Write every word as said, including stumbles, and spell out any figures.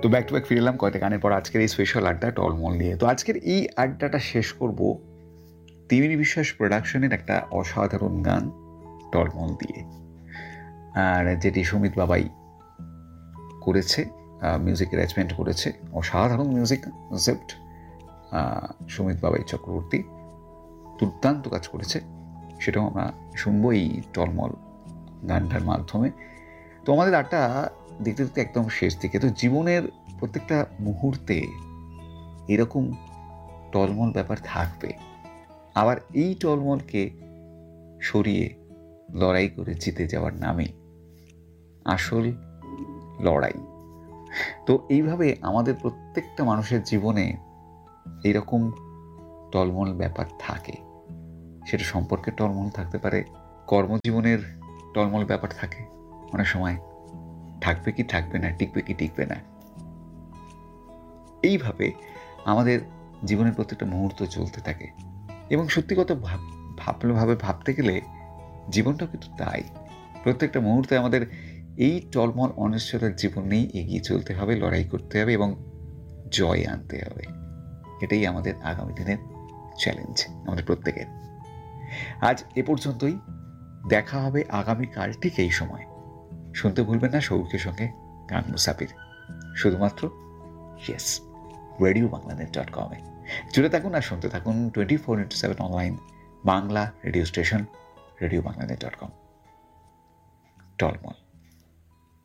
তো back to back ফিরে এলাম কয়েকটা গানের পর আজকের এই স্পেশাল আড্ডা টলমল নিয়ে। তো আজকের এই আড্ডাটা শেষ করব তিমির বিশ্বাস প্রোডাকশনের একটা অসাধারণ গান টলমল দিয়ে, আর যেটি সুমিত বাবাই করেছে, মিউজিক অ্যারেঞ্জমেন্ট করেছে। অসাধারণ মিউজিক কনসেপ্ট, সুমিত বাবাই চক্রবর্তী দুর্দান্ত কাজ করেছে। সেটাও আমরা শুনবো এই টলমল গানটার মাধ্যমে। তো আমাদের আড্ডা দেখতে দেখতে একদম শেষ দিকে। তো জীবনের প্রত্যেকটা মুহূর্তে এরকম টলমল ব্যাপার থাকবে, আবার এই টলমলকে সরিয়ে লড়াই করে জিতে যাওয়ার নামে আসল লড়াই। তো এইভাবে আমাদের প্রত্যেকটা মানুষের জীবনে এইরকম টলমল ব্যাপার থাকে। সেটা সম্পর্কের টলমল থাকতে পারে, কর্মজীবনের টলমল ব্যাপার থাকে, অনেক সময় থাকবে কি থাকবে না, টিকবে কি টিকবে না। এইভাবে আমাদের জীবনের প্রত্যেকটা মুহূর্ত চলতে থাকে, এবং সত্যি কথা ভাব ভাবলোভাবে ভাবতে গেলে জীবনটাও কিন্তু তাই। প্রত্যেকটা মুহূর্তে আমাদের এই টলমল অনিশ্চয়তার জীবন নিয়েই এগিয়ে চলতে হবে, লড়াই করতে হবে এবং জয় আনতে হবে। এটাই আমাদের আগামী দিনের চ্যালেঞ্জ, আমাদের প্রত্যেকের। আজ এ পর্যন্তই, দেখা হবে আগামীকাল ঠিক এই সময়। শুনতে ভুলবেন না সৌভিকের সঙ্গে গান মুসাফির, শুধুমাত্র ইয়েস রেডিও বাংলাদেশ ডট কমে। জুড়ে থাকুন আর শুনতে থাকুন twenty four into seven online Bangla radio station radio Bangladesh dot com. টলমল।